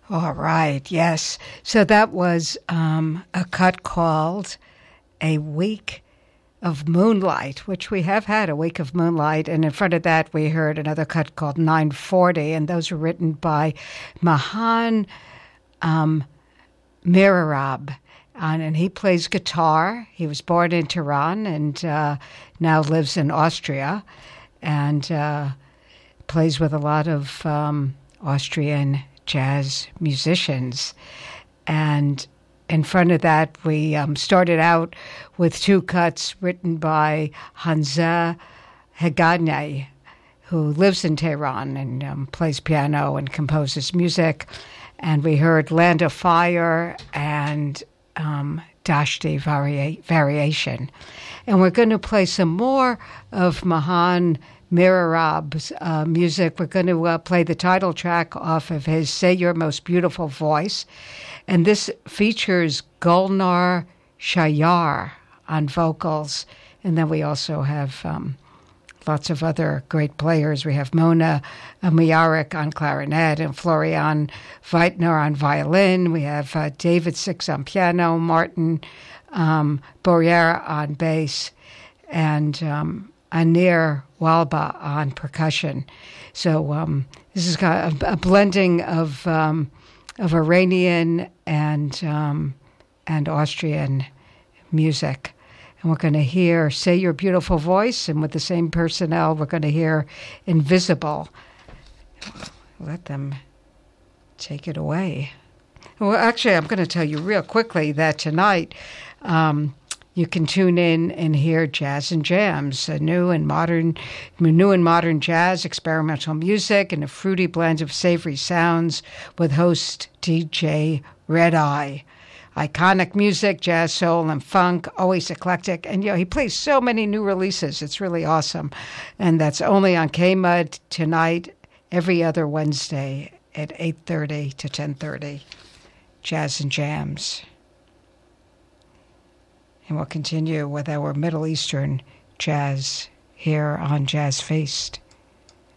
All right, yes. So that was a cut called A Week of Moonlight, which we have had a Week of Moonlight. And in front of that, we heard another cut called 940. And those were written by Mahan Mirarab. And he plays guitar. He was born in Tehran and now lives in Austria and plays with a lot of Austrian jazz musicians. And in front of that, we started out with two cuts written by Hanzeh Heghani, who lives in Tehran and plays piano and composes music. And we heard Land of Fire and Dashti Variation. And we're going to play some more of Mahan Mirarab's music. We're going to play the title track off of his Say Your Most Beautiful Voice. And this features Gulnar Shayar on vocals. And then we also have lots of other great players. We have Mona Miarek on clarinet and Florian Weitner on violin. We have David Six on piano, Martin Boyer on bass, and Anir Walba on percussion. So this is got a blending of Iranian and Austrian music. And we're going to hear Say Your Beautiful Voice, and with the same personnel, we're going to hear Invisible. Let them take it away. Well, actually, I'm going to tell you real quickly that tonight you can tune in and hear Jazz and Jams, a new and modern jazz, experimental music, and a fruity blend of savory sounds with host DJ Red Eye. Iconic music, jazz, soul, and funk, always eclectic. And, he plays so many new releases. It's really awesome. And that's only on KMUD tonight, every other Wednesday at 8:30 to 10:30. Jazz and Jams. And we'll continue with our Middle Eastern jazz here on Jazz Feast.